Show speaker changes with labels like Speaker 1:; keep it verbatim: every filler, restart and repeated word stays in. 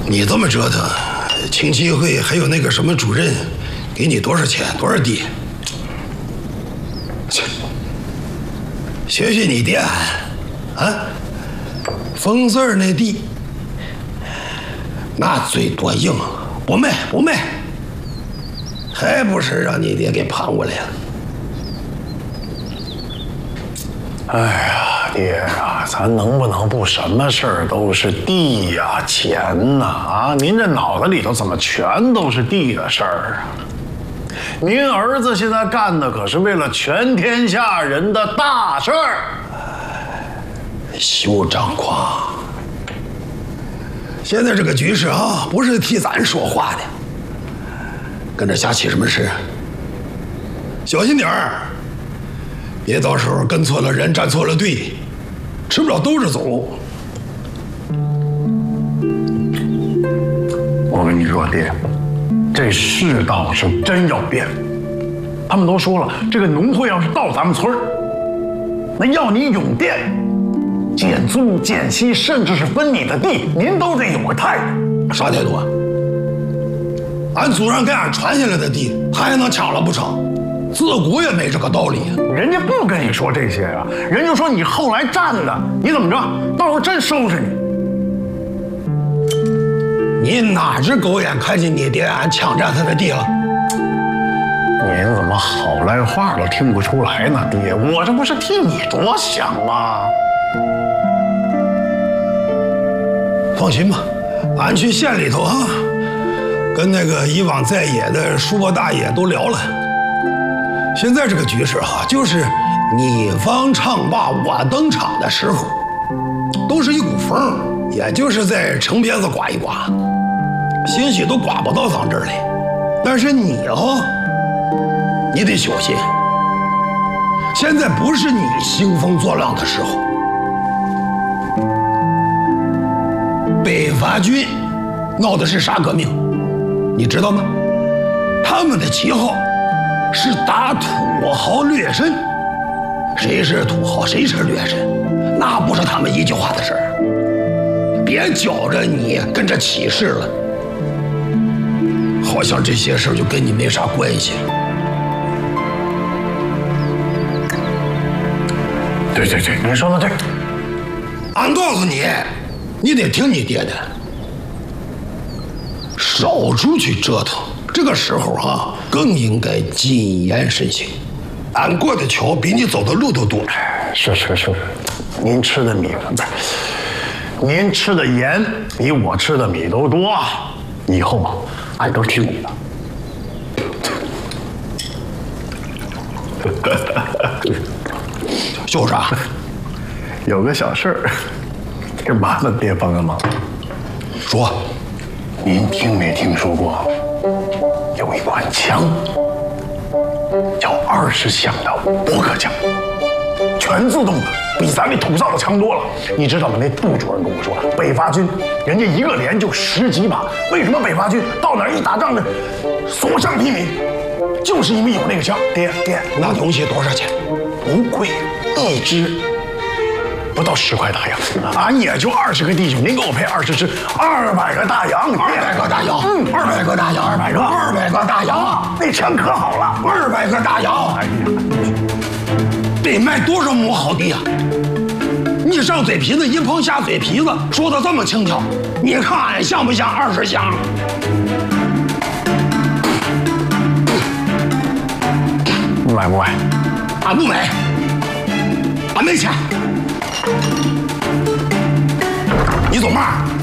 Speaker 1: 你这么折腾，青协会还有那个什么主任，给你多少钱多少地？切，学学你爹啊，封四儿那地，那嘴多硬，不卖不卖，还不是让你爹给盘过来了。
Speaker 2: 哎呀，爹呀，咱能不能不什么事儿都是地呀、钱呐？啊，您这脑子里头怎么全都是地的事儿啊？您儿子现在干的可是为了全天下人的大事儿。
Speaker 1: 休张狂！现在这个局势啊，不是替咱说话的，跟着瞎起什么事？小心点儿！别到时候跟错了人，站错了队，吃不了兜着走。
Speaker 2: 我跟你说，爹，这世道是真要变。他们都说了，这个农会要是到咱们村儿，那要你永店减租、减息，甚至是分你的地，您都得有个态度。
Speaker 1: 啥态度啊？俺祖上给俺传下来的地，他还能抢了不成？自古也没这个道理。
Speaker 2: 人家不跟你说这些啊，人家说你后来占的，你怎么着？到时候真收拾你。
Speaker 1: 你哪只狗眼看见你爹俺抢占他的地了？
Speaker 2: 您怎么好赖话都听不出来呢，爹？我这不是替你着想吗？
Speaker 1: 放心吧，俺去县里头啊，跟那个以往在野的叔伯大爷都聊了。现在这个局势哈、啊，就是你方唱罢我登场的时候，都是一股风，也就是在城边子刮一刮，兴许都刮不到咱这儿来。但是你哦，你得小心，现在不是你兴风作浪的时候。北伐军闹的是啥革命？你知道吗？他们的旗号是打土豪劣绅，谁是土豪，谁是劣绅，那不是他们一句话的事儿。别觉着你跟着起事了，好像这些事儿就跟你没啥关系了。
Speaker 2: 对对对，您说的对。
Speaker 1: 俺告诉你，你得听你爹的，少出去折腾。这个时候啊，更应该谨言慎行。俺过的桥比你走的路都多。
Speaker 2: 是是是，您吃的米不是，您吃的盐比我吃的米都多。以后啊，俺都听你的。
Speaker 1: 笑啥？
Speaker 2: 有个小事儿，这麻烦爹帮个忙。
Speaker 1: 说，
Speaker 2: 您听没听说过？有一款枪叫二十响的驳壳枪，全自动的，比咱那土造的强多了。你知道吗？那杜主任跟我说，北伐军人家一个连就十几把，为什么北伐军到哪儿一打仗呢，所向披靡？就是因为有那个枪。爹爹，
Speaker 1: 那东西多少钱？
Speaker 2: 不贵，一支不到十块大洋，俺也就二十个弟兄，您给我配二十支，二百个大洋，
Speaker 1: 二百个大洋，嗯，二百个大洋，
Speaker 2: 二百个，
Speaker 1: 二百个大洋，
Speaker 2: 那枪可好了，
Speaker 1: 二百个大洋，哎呀，得卖多少亩好地啊？你上嘴皮子一碰下嘴皮子，说的这么轻巧，你看俺像不像二十响？
Speaker 2: 买不买？
Speaker 1: 俺不买，俺没钱。你走嘛？